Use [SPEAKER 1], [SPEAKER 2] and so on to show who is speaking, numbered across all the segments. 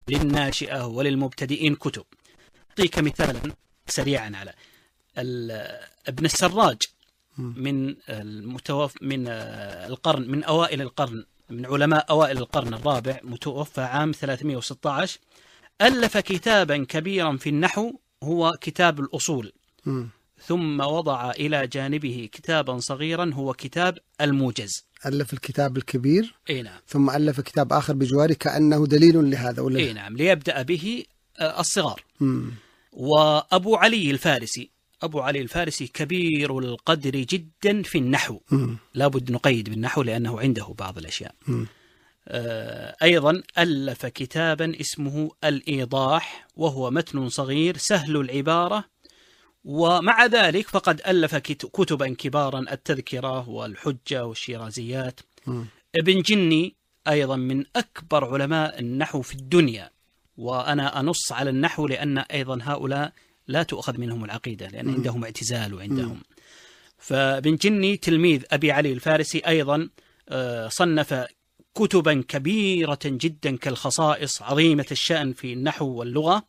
[SPEAKER 1] للناشئة وللمبتدئين كتب. أعطيك مثالا سريعا على ابن السراج من القرن، من أوائل القرن، من علماء أوائل القرن الرابع، متوفى عام 316. ألف كتابا كبيرا في النحو هو كتاب الأصول، ثم وضع إلى جانبه كتابا صغيرا هو كتاب الموجز.
[SPEAKER 2] ألف الكتاب الكبير
[SPEAKER 1] نعم.
[SPEAKER 2] ثم ألف كتاب آخر بجواره كأنه دليل لهذا ولا
[SPEAKER 1] نعم، ليبدأ به الصغار. وأبو علي الفارسي كبير القدر جدا في النحو، لابد نقيد بالنحو لأنه عنده بعض الأشياء. أيضا ألف كتابا اسمه الإيضاح، وهو متن صغير سهل العبارة، ومع ذلك فقد ألف كتبا كبارا، التذكرة والحجة والشيرازيات. ابن جني أيضا من أكبر علماء النحو في الدنيا، وأنا أنص على النحو لأن أيضا هؤلاء لا تؤخذ منهم العقيدة، لأن عندهم اعتزال وعندهم. فابن جني تلميذ أبي علي الفارسي أيضا صنف كتبا كبيرة جدا كالخصائص عظيمة الشأن في النحو واللغة،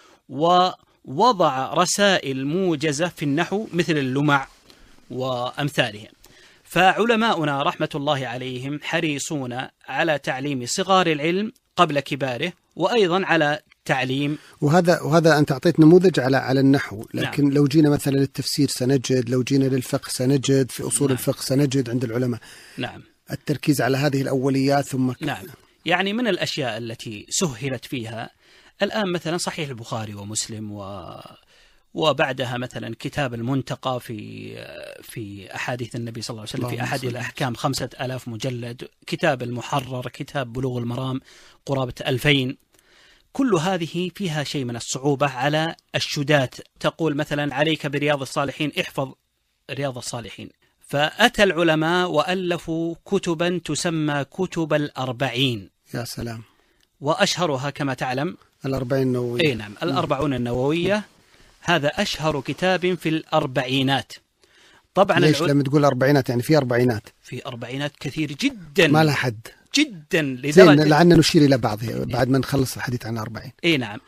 [SPEAKER 1] ووضع رسائل موجزة في النحو مثل اللمع وأمثالهم. فعلماؤنا رحمة الله عليهم حريصون على تعليم صغار العلم قبل كباره، وأيضا على تعليم.
[SPEAKER 2] وهذا أنت أعطيت نموذج على النحو، لكن
[SPEAKER 1] نعم.
[SPEAKER 2] لو جينا مثلا للتفسير سنجد، لو جينا للفقه سنجد، في أصول
[SPEAKER 1] نعم.
[SPEAKER 2] الفقه سنجد عند العلماء
[SPEAKER 1] نعم
[SPEAKER 2] التركيز على هذه الأوليات ثم
[SPEAKER 1] نعم. يعني من الأشياء التي سهلت فيها الآن مثلا صحيح البخاري ومسلم، وبعدها مثلا كتاب المنتقى في أحاديث النبي صلى الله عليه وسلم، في أحد الأحكام 5000 مجلد، كتاب المحرر، كتاب بلوغ المرام قرابة 2000. كل هذه فيها شيء من الصعوبة على الشدات. تقول مثلا عليك برياض الصالحين، احفظ رياض الصالحين. فأتى العلماء وألفوا كتبا تسمى كتب الأربعين.
[SPEAKER 2] يا سلام.
[SPEAKER 1] وأشهرها كما تعلم
[SPEAKER 2] 40 النووية.
[SPEAKER 1] نعم، 40 النووية. هذا أشهر كتاب في الأربعينات. طبعا
[SPEAKER 2] ليش لما تقول أربعينات يعني في أربعينات؟
[SPEAKER 1] في أربعينات كثير جدا،
[SPEAKER 2] ما لها حد
[SPEAKER 1] جدا، لدرجة
[SPEAKER 2] لعلنا نشير إلى بعضها بعد ما نخلص الحديث عن 40.
[SPEAKER 1] نعم.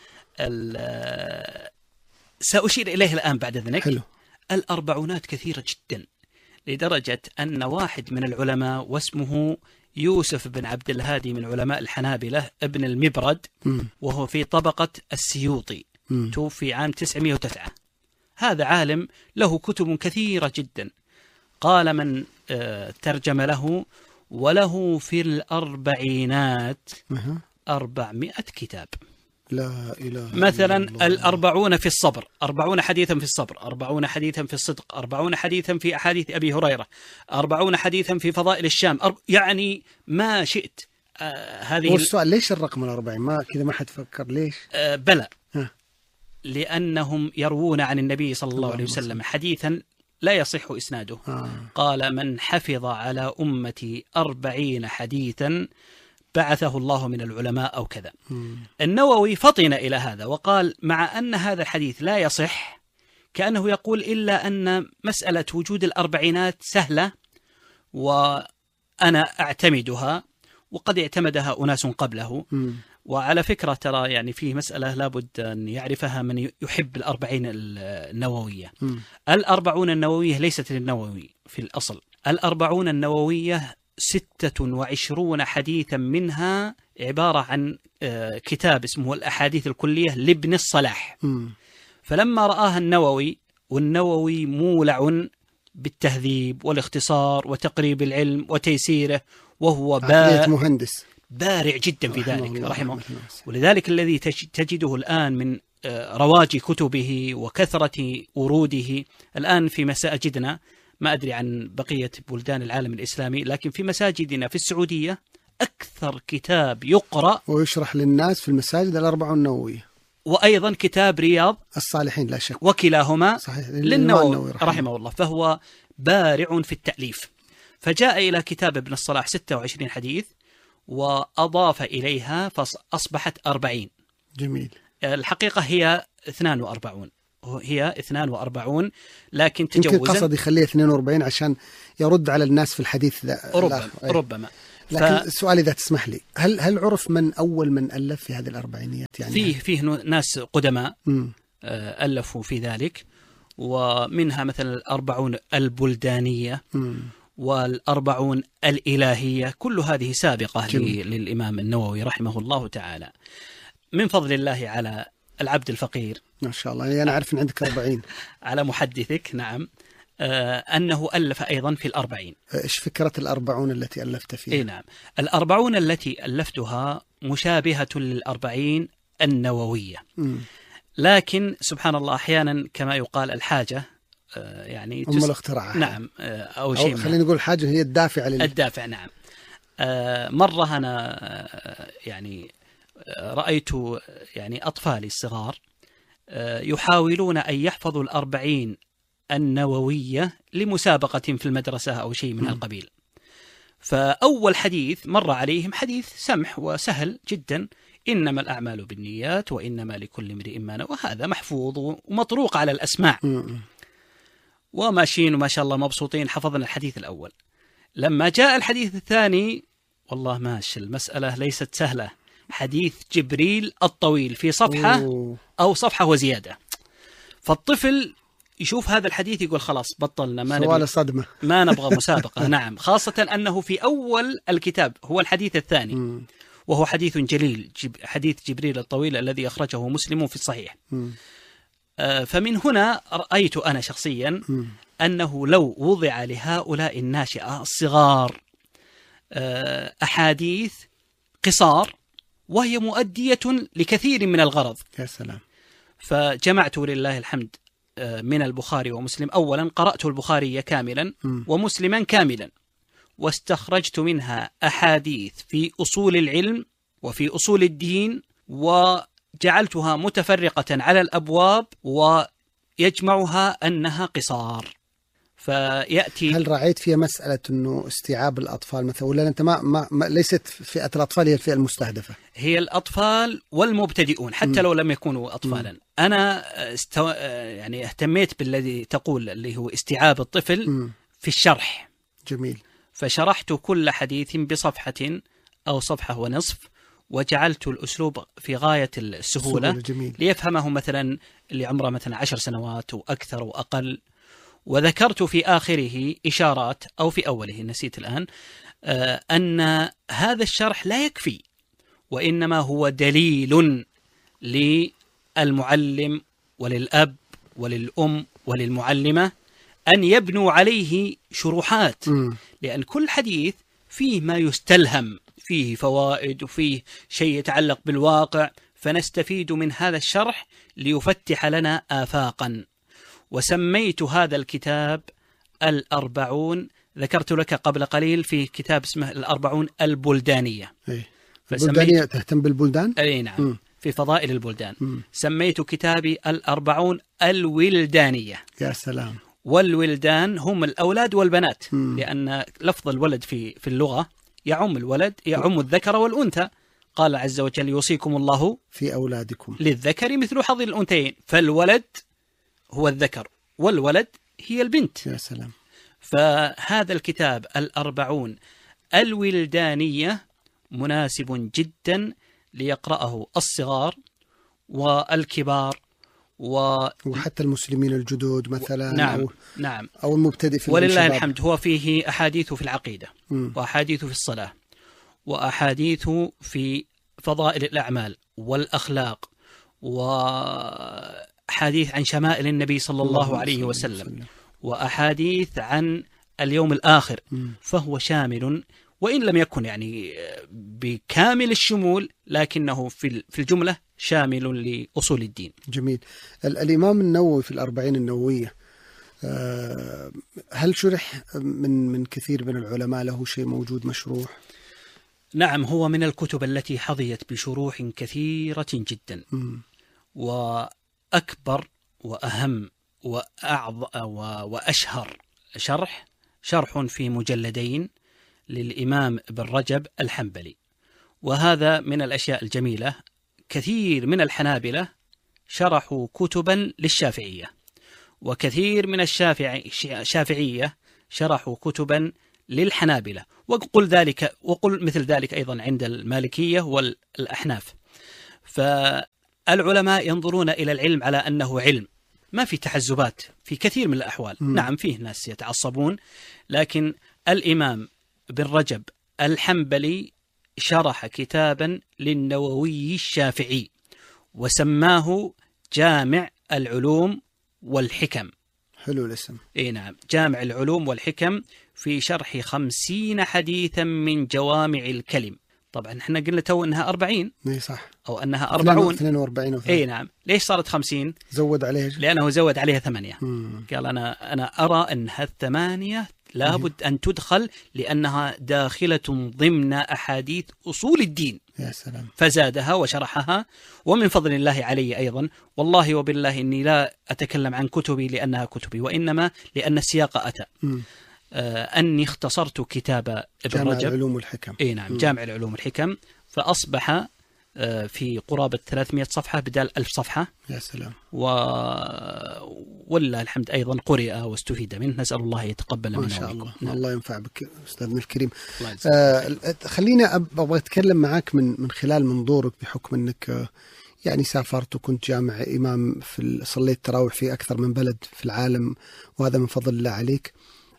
[SPEAKER 1] سأشير إليه الآن بعد ذلك.
[SPEAKER 2] حلو.
[SPEAKER 1] الأربعونات كثيرة جدا، لدرجة أن واحد من العلماء واسمه يوسف بن عبد الهادي من علماء الحنابلة ابن المبرد، وهو في طبقة السيوطي، توفي عام 909. هذا عالم له كتب كثيرة جدا. قال من ترجم له: وله في الأربعينات 400 كتاب.
[SPEAKER 2] لا إله
[SPEAKER 1] مثلا
[SPEAKER 2] إلا الله.
[SPEAKER 1] 40 في الصبر، 40 حديثا في الصبر، 40 حديثا في الصدق، 40 حديثا في أحاديث أبي هريرة، 40 حديثا في فضائل الشام، يعني ما شئت. هذه
[SPEAKER 2] والسؤال ليش الرقم 40؟ ما كذا ما حد فكر ليش؟
[SPEAKER 1] بلى، لأنهم يروون عن النبي صلى الله عليه وسلم حديثا لا يصح إسناده. قال: من حفظ على أمتي 40 حديثا بعثه الله من العلماء أو كذا. النووي فطن إلى هذا وقال: مع أن هذا الحديث لا يصح، كأنه يقول إلا أن مسألة وجود الأربعينات سهلة وأنا أعتمدها، وقد اعتمدها أناس قبله. وعلى فكرة ترى يعني فيه مسألة لابد أن يعرفها من يحب الأربعين النووية. 40 النووية ليست للنووي في الأصل. 40 النووية 26 حديثا منها عبارة عن كتاب اسمه الأحاديث الكلية لابن الصلاح. فلما رآها النووي، والنووي مولع بالتهذيب والاختصار وتقريب العلم وتيسيره، وهو
[SPEAKER 2] مهندس
[SPEAKER 1] بارع جدا في ذلك رحمه الله. ولذلك الذي تجده الآن من رواج كتبه وكثرة وروده الآن في مساجدنا، ما أدري عن بقية بلدان العالم الإسلامي، لكن في مساجدنا في السعودية أكثر كتاب يقرأ
[SPEAKER 2] ويشرح للناس في المساجد 40 النووية،
[SPEAKER 1] وأيضا كتاب رياض
[SPEAKER 2] الصالحين لا شك،
[SPEAKER 1] وكلاهما
[SPEAKER 2] صحيح
[SPEAKER 1] للنووي رحمه الله. فهو بارع في التأليف. فجاء إلى كتاب ابن الصلاح 26 حديث وأضاف إليها فأصبحت 40.
[SPEAKER 2] جميل.
[SPEAKER 1] الحقيقة هي 42، هي 42، لكن تجوزا
[SPEAKER 2] يمكن قصد يخليه 42 عشان يرد على الناس في الحديث
[SPEAKER 1] ربما.
[SPEAKER 2] لكن السؤال إذا تسمح لي، هل عرف من أول من ألف في هذه الأربعينيات؟ يعني
[SPEAKER 1] فيه ناس قدماء ألفوا في ذلك، ومنها مثلا الأربعون البلدانية والأربعون الإلهية، كل هذه سابقة للإمام النووي رحمه الله تعالى، من فضل الله على العبد الفقير.
[SPEAKER 2] ما شاء الله، يعني أنا أعرف أن عندك 40
[SPEAKER 1] على محدثك. نعم. أنه ألف أيضا في الأربعين.
[SPEAKER 2] إيش فكرة الأربعون التي ألفت فيها؟
[SPEAKER 1] إيه نعم، الأربعون التي ألفتها مشابهة للأربعين النووية، لكن سبحان الله أحيانا كما يقال الحاجة يعني
[SPEAKER 2] أم الاختراع.
[SPEAKER 1] نعم، أو شيء،
[SPEAKER 2] خلينا نقول حاجة هي الدافع
[SPEAKER 1] الدافع. نعم. مرة أنا يعني رأيت يعني أطفالي الصغار يحاولون أن يحفظوا الأربعين النووية لمسابقة في المدرسة أو شيء من القبيل. فأول حديث مر عليهم حديث سمح وسهل جدا: إنما الأعمال بالنيات وإنما لكل امرئ ما نوى. وهذا محفوظ ومطروق على الأسماع، وماشيين وما شاء الله مبسوطين، حفظنا الحديث الأول. لما جاء الحديث الثاني والله ماشي المسألة ليست سهلة، حديث جبريل الطويل في صفحة أو صفحة وزيادة. فالطفل يشوف هذا الحديث يقول خلاص بطلنا، ما نبغى مسابقة. نعم، خاصة أنه في أول الكتاب هو الحديث الثاني، وهو حديث جليل، حديث جبريل الطويل الذي أخرجه مسلم في الصحيح. فمن هنا رأيت أنا شخصيا أنه لو وضع لهؤلاء الناشئة الصغار أحاديث قصار وهي مؤدية لكثير من الغرض.
[SPEAKER 2] يا سلام.
[SPEAKER 1] فجمعت ولله الحمد من البخاري ومسلم. أولا قرأت البخاري كاملا ومسلما كاملا، واستخرجت منها أحاديث في أصول العلم وفي أصول الدين، وجعلتها متفرقة على الأبواب ويجمعها أنها قصار. فيأتي،
[SPEAKER 2] هل رأيت فيها مسألة أنه استيعاب الأطفال مثلا، ولا أنت ما ليست فئة الأطفال هي الفئة المستهدفة؟
[SPEAKER 1] هي الأطفال والمبتدئون حتى لو لم يكونوا أطفالا. أنا يعني اهتميت بالذي تقول اللي هو استيعاب الطفل في الشرح.
[SPEAKER 2] جميل.
[SPEAKER 1] فشرحت كل حديث بصفحة أو صفحة ونصف، وجعلت الأسلوب في غاية السهولة ليفهمه مثلا اللي عمره مثلا 10 سنوات وأكثر وأقل. وذكرت في آخره إشارات، أو في أوله نسيت الآن، أن هذا الشرح لا يكفي، وإنما هو دليل للمعلم وللأب وللأم وللمعلمة أن يبنوا عليه شروحات، لأن كل حديث فيه ما يستلهم، فيه فوائد وفيه شيء يتعلق بالواقع، فنستفيد من هذا الشرح ليفتح لنا آفاقا. وسميت هذا الكتاب الأربعون، ذكرت لك قبل قليل في كتاب اسمه الأربعون البلدانية.
[SPEAKER 2] البلدانية تهتم بالبلدان؟
[SPEAKER 1] أي نعم. في فضائل البلدان. سميت كتابي الأربعون الولدانية.
[SPEAKER 2] يا سلام.
[SPEAKER 1] والولدان هم الأولاد والبنات، لأن لفظ الولد في اللغة يعم الولد، يعم الذكر والأنثى. قال عز وجل: يوصيكم الله
[SPEAKER 2] في أولادكم
[SPEAKER 1] للذكر مثل حظ الأنثيين. فالولد هو الذكر والولد هي البنت.
[SPEAKER 2] يا سلام.
[SPEAKER 1] فهذا الكتاب الأربعون الولدانية مناسب جدا ليقرأه الصغار والكبار
[SPEAKER 2] وحتى المسلمين الجدد مثلا.
[SPEAKER 1] نعم.
[SPEAKER 2] أو المبتدئ في
[SPEAKER 1] ولله الحمد. هو فيه أحاديث في العقيدة، وأحاديث في الصلاة، وأحاديث في فضائل الأعمال والأخلاق، وأحاديث عن شمائل النبي صلى الله عليه وسلم، وأحاديث عن اليوم الآخر. فهو شامل، وإن لم يكن يعني بكامل الشمول، لكنه في الجملة شامل لأصول الدين.
[SPEAKER 2] جميل. الإمام النووي في الأربعين النووية هل شرح من كثير من العلماء؟ له شيء موجود مشروح؟
[SPEAKER 1] نعم، هو من الكتب التي حظيت بشروح كثيرة جدا. وأكبر وأهم وأشهر شرح في مجلدين للإمام ابن رجب الحنبلي. وهذا من الأشياء الجميلة. كثير من الحنابلة شرحوا كتبا للشافعية، وكثير من الشافعية شرحوا كتبا للحنابلة، وقل مثل ذلك أيضا عند المالكية والأحناف. فالعلماء ينظرون إلى العلم على أنه علم، ما في تحزبات في كثير من الأحوال. نعم فيه ناس يتعصبون، لكن الإمام بن رجب الحنبلي شرح كتابا للنووي الشافعي وسماه جامع العلوم والحكم.
[SPEAKER 2] حلو الاسم.
[SPEAKER 1] اي نعم، جامع العلوم والحكم في شرح 50 حديثا من جوامع الكلم. طبعا احنا قلنا تو انها 40.
[SPEAKER 2] اي صح.
[SPEAKER 1] او انها 40.
[SPEAKER 2] 42
[SPEAKER 1] اي نعم. ليش صارت 50؟
[SPEAKER 2] زود عليها
[SPEAKER 1] لانه زود عليها 8. قال انا ارى انها الثمانية لابد ان تدخل لانها داخلة ضمن احاديث اصول الدين.
[SPEAKER 2] يا سلام.
[SPEAKER 1] فزادها وشرحها، ومن فضل الله علي أيضا، والله وبالله إني لا أتكلم عن كتبي لأنها كتبي، وإنما لأن السياق أتى. أني اختصرت كتاب ابن رجب
[SPEAKER 2] جامع العلوم والحكم.
[SPEAKER 1] إيه نعم، جامع العلوم والحكم، فأصبح في قرابة 300 صفحة بدال 1000 صفحة.
[SPEAKER 2] يا سلام.
[SPEAKER 1] والله الحمد أيضا قرئ واستفيد منه، نسأل الله يتقبل منا.
[SPEAKER 2] ما شاء الله. نعم. الله ينفع بك أستاذنا الكريم. خلينا أبغى أتكلم معك من خلال منظورك، بحكم أنك يعني سافرت وكنت جامع إمام صليت تراوح في أكثر من بلد في العالم، وهذا من فضل الله عليك.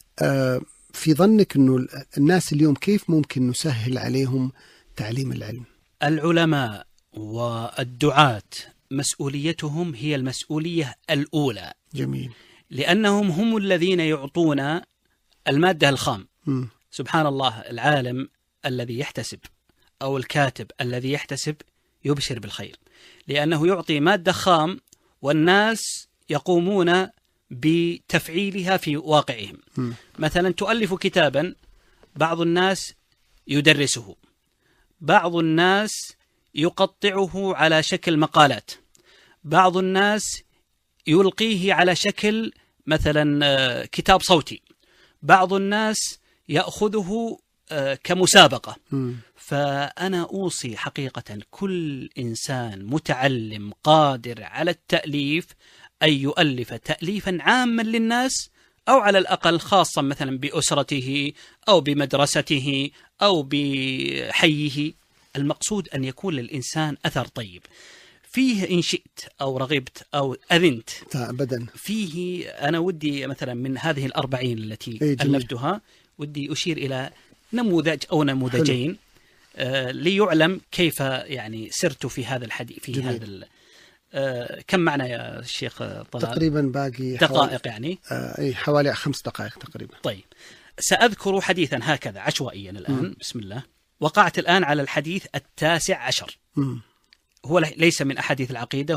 [SPEAKER 2] في ظنك أنه الناس اليوم كيف ممكن نسهل عليهم تعليم العلم؟
[SPEAKER 1] العلماء والدعاة مسؤوليتهم هي المسؤولية الأولى.
[SPEAKER 2] جميل.
[SPEAKER 1] لأنهم هم الذين يعطون المادة الخام. سبحان الله، العالم الذي يحتسب أو الكاتب الذي يحتسب يبشر بالخير، لأنه يعطي مادة خام والناس يقومون بتفعيلها في واقعهم. مثلا تؤلف كتابا، بعض الناس يدرسه، بعض الناس يقطعه على شكل مقالات، بعض الناس يلقيه على شكل مثلا كتاب صوتي، بعض الناس يأخذه كمسابقة. فأنا أوصي حقيقة كل إنسان متعلم قادر على التأليف أن يؤلف تأليفا عاما للناس، أو على الأقل خاصا مثلا بأسرته أو بمدرسته أو بحيه. المقصود أن يكون للإنسان أثر طيب فيه، إن شئت أو رغبت أو أذنت
[SPEAKER 2] أبدا
[SPEAKER 1] فيه. أنا ودي مثلا من هذه 40 التي ألفتها، ودي أشير إلى نموذج أو نموذجين ليعلم كيف يعني سرت في هذا الحديث في هذا. كم معنا يا شيخ طلال؟
[SPEAKER 2] تقريبا باقي
[SPEAKER 1] دقائق يعني
[SPEAKER 2] حوالي 5 دقائق تقريبا.
[SPEAKER 1] طيب، سأذكر حديثا هكذا عشوائيا الآن. بسم الله. وقعت الآن على الحديث 19. هو ليس من أحاديث العقيدة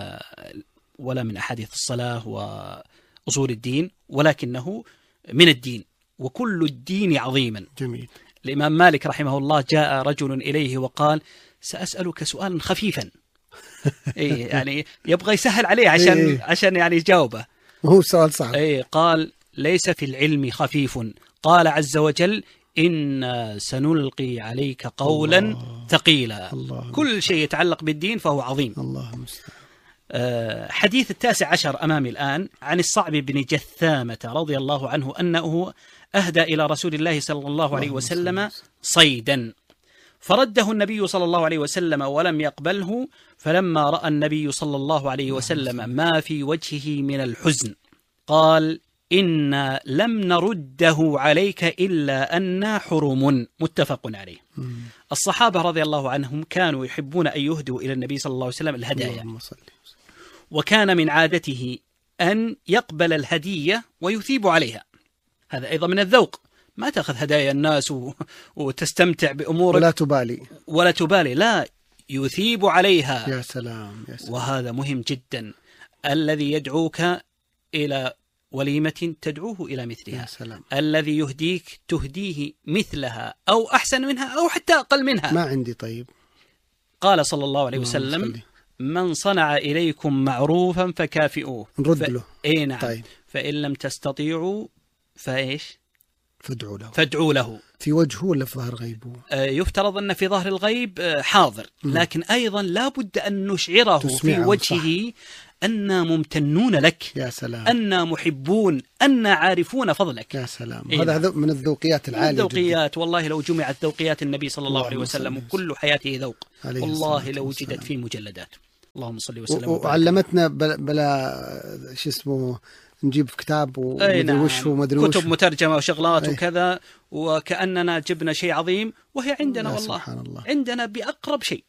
[SPEAKER 1] ولا من أحاديث الصلاة وأصول الدين، ولكنه من الدين، وكل الدين عظيما.
[SPEAKER 2] جميل.
[SPEAKER 1] الإمام مالك رحمه الله جاء رجل إليه وقال: سأسألك سؤالا خفيفا. يعني يبغى يسهل عليه عشان يعني يجاوبه.
[SPEAKER 2] هو سؤال صعب.
[SPEAKER 1] قال: ليس في العلم خفيف، قال عز وجل: إنا سنلقي عليك قولا ثقيلا. كل شيء يتعلق بالدين فهو عظيم.
[SPEAKER 2] الله المستعان.
[SPEAKER 1] حديث 19 أمامي الآن عن الصعب بن جثامة رضي الله عنه أنه أهدى إلى رسول الله صلى الله عليه وسلم صيدا، فرده النبي صلى الله عليه وسلم ولم يقبله، فلما رأى النبي صلى الله عليه وسلم ما في وجهه من الحزن قال: إنا لم نرده عليك إلا أننا حرم. متفق عليه. الصحابة رضي الله عنهم كانوا يحبون أن يهدوا إلى النبي صلى الله عليه وسلم الهدايا، وكان من عادته أن يقبل الهدية ويثيب عليها. هذا أيضا من الذوق، ما تأخذ هدايا الناس وتستمتع بأمورك ولا تبالي، لا، يثيب عليها.
[SPEAKER 2] يا سلام. يا سلام.
[SPEAKER 1] وهذا مهم جدا. الذي يدعوك إلى وليمة تدعوه إلى مثلها.
[SPEAKER 2] يا سلام.
[SPEAKER 1] الذي يهديك تهديه مثلها أو أحسن منها أو حتى أقل منها.
[SPEAKER 2] ما عندي. طيب،
[SPEAKER 1] قال صلى الله عليه وسلم: من صنع إليكم معروفا فكافئوه.
[SPEAKER 2] نرد له.
[SPEAKER 1] نعم. طيب. فإن لم تستطيعوا فإيش؟
[SPEAKER 2] فادعوا له. في وجهه ولا في ظهر غيبه؟
[SPEAKER 1] يفترض أن في ظهر الغيب حاضر، لكن أيضا لا بد أن نشعره في وجهه صح. أننا ممتنون لك،
[SPEAKER 2] يا سلام،
[SPEAKER 1] أننا محبون، أننا عارفون فضلك.
[SPEAKER 2] يا سلام. هذا من الذوقيات العالية،
[SPEAKER 1] الذوقيات والله لو جمعت ذوقيات النبي صلى الله عليه وسلم وكل حياته ذوق والله لو وجدت في مجلدات. اللهم صل وسلم
[SPEAKER 2] وعلمتنا بلا شو اسمه نجيب في كتاب ومدري وش ومدري
[SPEAKER 1] كتب مترجمة وشغلات وكذا، وكأننا جبنا شيء عظيم وهي عندنا والله سبحان الله. عندنا بأقرب شيء.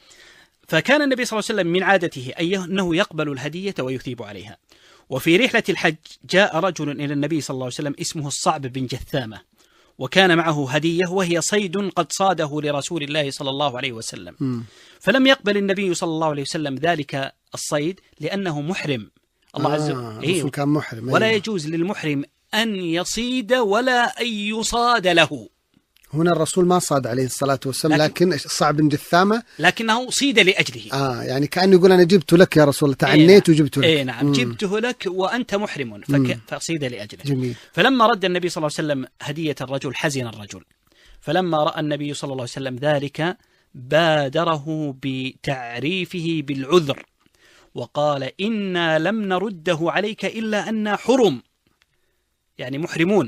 [SPEAKER 1] فكان النبي صلى الله عليه وسلم من عادته أنه يقبل الهدية ويثيب عليها. وفي رحلة الحج جاء رجل إلى النبي صلى الله عليه وسلم اسمه الصعب بن جثامة، وكان معه هدية وهي صيد قد صاده لرسول الله صلى الله عليه وسلم. فلم يقبل النبي صلى الله عليه وسلم ذلك الصيد لأنه محرم. الله عز وجل
[SPEAKER 2] كان محرم،
[SPEAKER 1] ولا يجوز للمحرم أن يصيد ولا أن يصاد له.
[SPEAKER 2] هنا الرسول ما صاد عليه الصلاة والسلام، لكن صعب بن جثامة
[SPEAKER 1] لكنه صيد لأجله.
[SPEAKER 2] يعني كأنه يقول أنا جبته لك يا رسول الله، تعنيت وجبته لك.
[SPEAKER 1] نعم جبته لك وأنت محرم فصيد لأجله.
[SPEAKER 2] جميل.
[SPEAKER 1] فلما رد النبي صلى الله عليه وسلم هدية الرجل حزن الرجل، فلما رأى النبي صلى الله عليه وسلم ذلك بادره بتعريفه بالعذر وقال إنا لم نرده عليك إلا أننا حرم، يعني محرمون.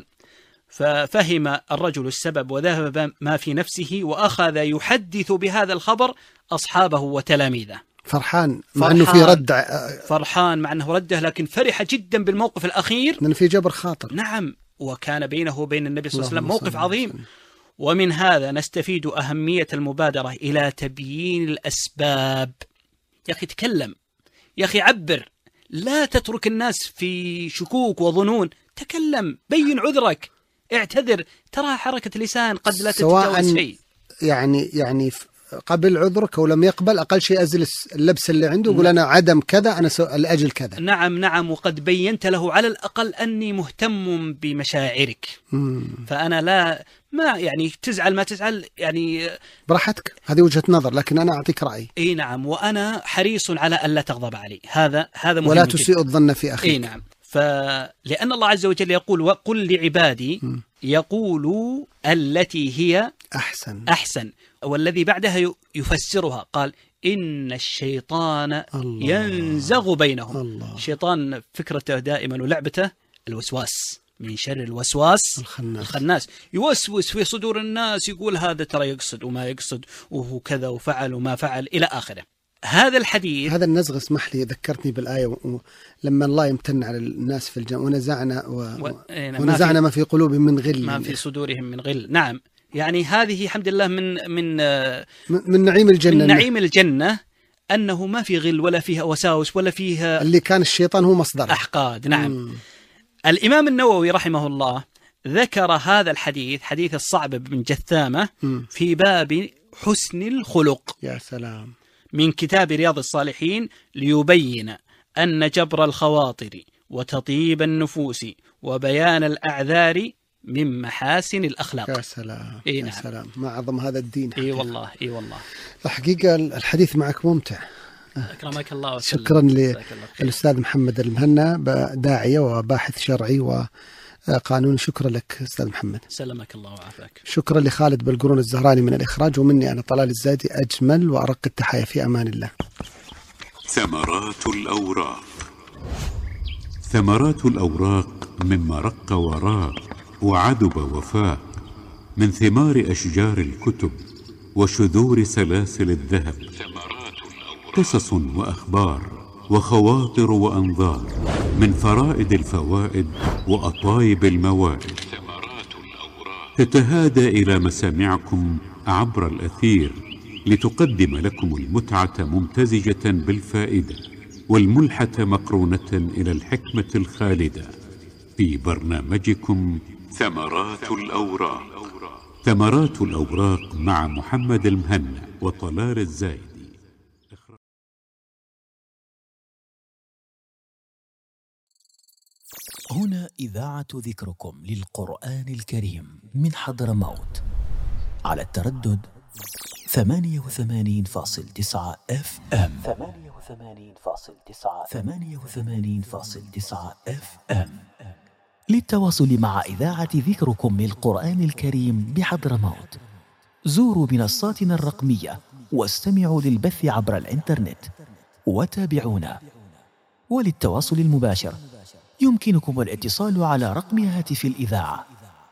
[SPEAKER 1] ففهم الرجل السبب وذهب ما في نفسه وأخذ يحدث بهذا الخبر أصحابه وتلاميذه.
[SPEAKER 2] فرحان مع أنه في رد،
[SPEAKER 1] فرحان مع أنه رده، لكن فرح جدا بالموقف الأخير
[SPEAKER 2] لأنه في جبر خاطر.
[SPEAKER 1] نعم، وكان بينه وبين النبي صلى الله عليه وسلم موقف عظيم. ومن هذا نستفيد أهمية المبادرة إلى تبيين الأسباب. يا أخي تكلم، يا أخي عبر، لا تترك الناس في شكوك وظنون، تكلم، بين عذرك، اعتذر، ترى حركة لسان قد لا تتجاوز شيء.
[SPEAKER 2] يعني قبل عذرك ولم يقبل، أقل شيء أزل اللبس اللي عنده ويقول أنا عدم كذا، أنا لأجل كذا.
[SPEAKER 1] نعم، وقد بينت له على الأقل أني مهتم بمشاعرك. فأنا ما يعني تزعل ما تزعل يعني
[SPEAKER 2] براحتك، هذه وجهة نظر، لكن أنا أعطيك رأيي.
[SPEAKER 1] نعم، وأنا حريص على ألا تغضب علي، هذا مهم
[SPEAKER 2] ولا تسيء الظن في أخيك.
[SPEAKER 1] نعم. فلأن الله عز وجل يقول وقل لعبادي يقولوا التي هي أحسن، والذي بعدها يفسرها قال إن الشيطان ينزغ بينهم. الشيطان فكرته دائما ولعبته الوسواس، من شر الوسواس الخناس، يوسوس في صدور الناس، يقول هذا ترى يقصد وما يقصد وهو كذا وفعل وما فعل إلى آخره. هذا الحديث،
[SPEAKER 2] هذا النزغ اسمح لي ذكرتني بالآية لما الله يمتن على الناس في الجنة ونزعنا ما في قلوبهم من غل،
[SPEAKER 1] ما في صدورهم من غل. نعم، يعني هذه الحمد لله من
[SPEAKER 2] نعيم الجنة،
[SPEAKER 1] من نعيم الجنة أنه ما في غل ولا فيها وساوس ولا فيها
[SPEAKER 2] اللي كان الشيطان هو مصدر
[SPEAKER 1] أحقاد. نعم. الإمام النووي رحمه الله ذكر هذا الحديث، حديث الصعب بن جثامة، في باب حسن الخلق.
[SPEAKER 2] يا سلام.
[SPEAKER 1] من كتاب رياض الصالحين، ليبين أن جبر الخواطر وتطيب النفوس وبيان الأعذار من محاسن الأخلاق.
[SPEAKER 2] يا سلام.
[SPEAKER 1] نعم.
[SPEAKER 2] يا سلام، ما أعظم هذا الدين.
[SPEAKER 1] والله
[SPEAKER 2] الحقيقة الحديث معك ممتع.
[SPEAKER 1] أكرمك الله وسلم.
[SPEAKER 2] شكرا للأستاذ محمد المهنا، داعية وباحث شرعي وقانوني. شكرا لك أستاذ محمد.
[SPEAKER 1] سلمك الله وعافاك.
[SPEAKER 2] شكرا لخالد بالقرون الزهراني من الإخراج، ومني أنا طلال الزايدي أجمل وأرق التحايا، في أمان الله.
[SPEAKER 3] ثمرات الأوراق. ثمرات الأوراق مما رق وراق وعدب وفاق، من ثمار أشجار الكتب وشذور سلاسل الذهب، قصص وأخبار وخواطر وأنظار، من فرائد الفوائد وأطايب الموائد، تتهادى إلى مسامعكم عبر الأثير لتقدم لكم المتعة ممتزجة بالفائدة، والملحة مقرونة إلى الحكمة الخالدة، في برنامجكم ثمرات الأوراق. ثمرات الأوراق مع محمد المهنا وطلال الزايدي.
[SPEAKER 4] هنا إذاعة ذكركم للقرآن الكريم من حضرموت على التردد 88.9 FM. 88.9 FM. للتواصل مع إذاعة ذكركم للقرآن الكريم بحضرموت زوروا منصاتنا الرقمية واستمعوا للبث عبر الإنترنت وتابعونا. وللتواصل المباشر يمكنكم الاتصال على رقم هاتف الإذاعة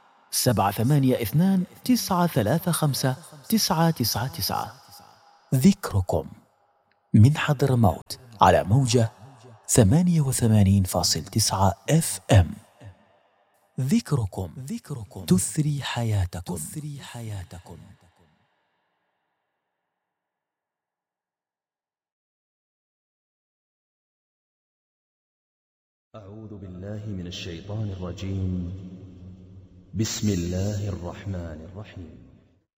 [SPEAKER 4] 782-935-999. ذكركم من حضرموت على موجة 88.9 FM. ذكركم تثري حياتكم.
[SPEAKER 5] أعوذ بالله من الشيطان الرجيم. بسم الله الرحمن الرحيم.